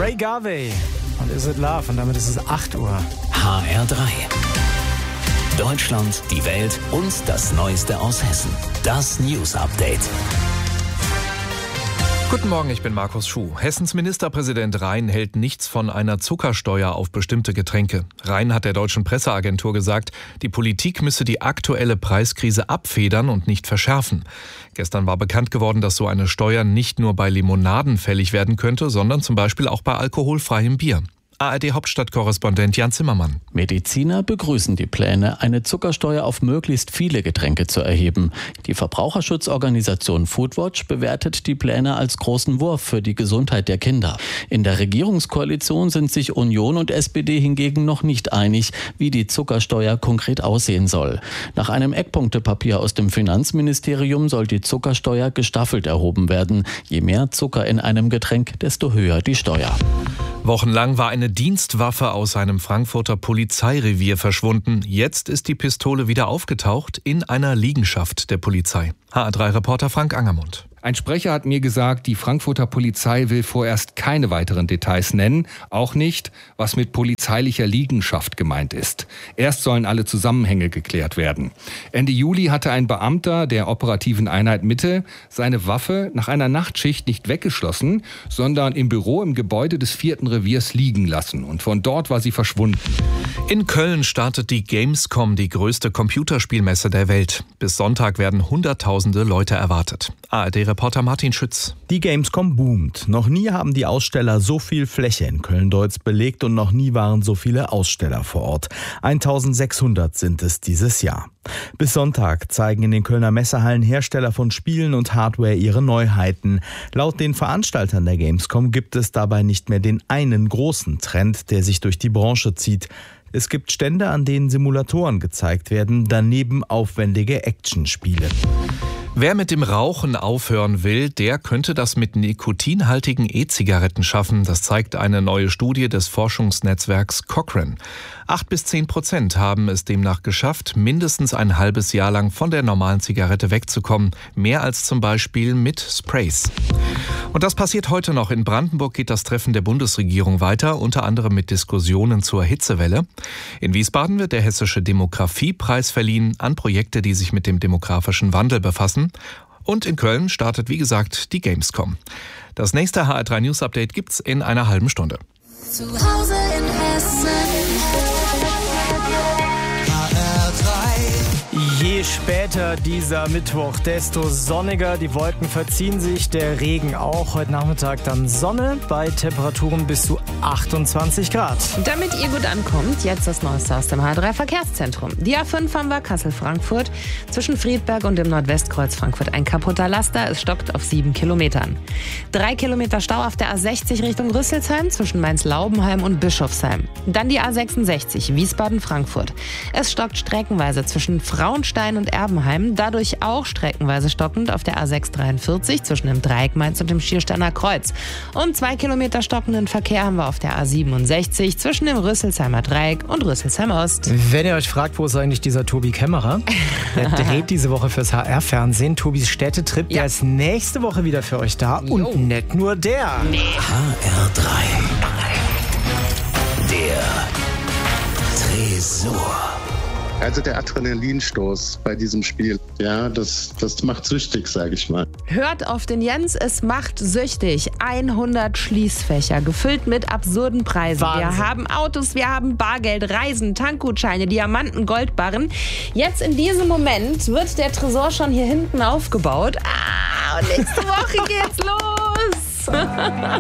Ray Garvey und Is It Love und damit ist es 8 Uhr. HR3. Deutschland, die Welt und das Neueste aus Hessen. Das News Update. Guten Morgen, ich bin Markus Schuh. Hessens Ministerpräsident Rhein hält nichts von einer Zuckersteuer auf bestimmte Getränke. Rhein hat der deutschen Presseagentur gesagt, die Politik müsse die aktuelle Preiskrise abfedern und nicht verschärfen. Gestern war bekannt geworden, dass so eine Steuer nicht nur bei Limonaden fällig werden könnte, sondern zum Beispiel auch bei alkoholfreiem Bier. ARD-Hauptstadtkorrespondent Jan Zimmermann. Mediziner begrüßen die Pläne, eine Zuckersteuer auf möglichst viele Getränke zu erheben. Die Verbraucherschutzorganisation Foodwatch bewertet die Pläne als großen Wurf für die Gesundheit der Kinder. In der Regierungskoalition sind sich Union und SPD hingegen noch nicht einig, wie die Zuckersteuer konkret aussehen soll. Nach einem Eckpunktepapier aus dem Finanzministerium soll die Zuckersteuer gestaffelt erhoben werden. Je mehr Zucker in einem Getränk, desto höher die Steuer. Wochenlang war eine Dienstwaffe aus einem Frankfurter Polizeirevier verschwunden. Jetzt ist die Pistole wieder aufgetaucht in einer Liegenschaft der Polizei. HR3-Reporter Frank Angermund. Ein Sprecher hat mir gesagt, die Frankfurter Polizei will vorerst keine weiteren Details nennen, auch nicht, was mit polizeilicher Liegenschaft gemeint ist. Erst sollen alle Zusammenhänge geklärt werden. Ende Juli hatte ein Beamter der operativen Einheit Mitte seine Waffe nach einer Nachtschicht nicht weggeschlossen, sondern im Büro im Gebäude des 4. Reviers liegen lassen. Und von dort war sie verschwunden. In Köln startet die Gamescom, die größte Computerspielmesse der Welt. Bis Sonntag werden Hunderttausende Leute erwartet. ARD-Reporter Martin Schütz. Die Gamescom boomt. Noch nie haben die Aussteller so viel Fläche in Köln-Deutz belegt und noch nie waren so viele Aussteller vor Ort. 1600 sind es dieses Jahr. Bis Sonntag zeigen in den Kölner Messehallen Hersteller von Spielen und Hardware ihre Neuheiten. Laut den Veranstaltern der Gamescom gibt es dabei nicht mehr den einen großen Trend, der sich durch die Branche zieht. Es gibt Stände, an denen Simulatoren gezeigt werden, daneben aufwendige Actionspiele. Wer mit dem Rauchen aufhören will, der könnte das mit nikotinhaltigen E-Zigaretten schaffen. Das zeigt eine neue Studie des Forschungsnetzwerks Cochrane. 8-10% haben es demnach geschafft, mindestens ein halbes Jahr lang von der normalen Zigarette wegzukommen. Mehr als zum Beispiel mit Sprays. Und das passiert heute noch. In Brandenburg geht das Treffen der Bundesregierung weiter, unter anderem mit Diskussionen zur Hitzewelle. In Wiesbaden wird der Hessische Demografiepreis verliehen an Projekte, die sich mit dem demografischen Wandel befassen. Und in Köln startet, wie gesagt, die Gamescom. Das nächste HR3 News Update gibt's in einer halben Stunde. Zu Hause in Hessen. Je später dieser Mittwoch, desto sonniger. Die Wolken verziehen sich, der Regen auch. Heute Nachmittag dann Sonne bei Temperaturen bis zu 28 Grad. Damit ihr gut ankommt, jetzt das Neueste aus dem HR3 Verkehrszentrum. Die A5 haben wir Kassel-Frankfurt. Zwischen Friedberg und dem Nordwestkreuz Frankfurt ein kaputter Laster. Es stockt auf 7 Kilometern. 3 Kilometer Stau auf der A60 Richtung Rüsselsheim zwischen Mainz-Laubenheim und Bischofsheim. Dann die A66 Wiesbaden-Frankfurt. Es stockt streckenweise zwischen Frauenstein und Erbenheim, dadurch auch streckenweise stockend auf der A643 zwischen dem Dreieck Mainz und dem Schiersteiner Kreuz. Und 2 Kilometer stockenden Verkehr haben wir auf der A67 zwischen dem Rüsselsheimer Dreieck und Rüsselsheim Ost. Wenn ihr euch fragt, wo ist eigentlich dieser Tobi Kämmerer? Der dreht diese Woche fürs HR-Fernsehen. Tobis Städtetrip, der ist nächste Woche wieder für euch da. Und nicht nur der. HR3. Der Tresor. Also der Adrenalinstoß bei diesem Spiel, ja, das macht süchtig, sage ich mal. Hört auf den Jens, es macht süchtig. 100 Schließfächer, gefüllt mit absurden Preisen. Wahnsinn. Wir haben Autos, wir haben Bargeld, Reisen, Tankgutscheine, Diamanten, Goldbarren. Jetzt in diesem Moment wird der Tresor schon hier hinten aufgebaut. Und nächste Woche geht's los.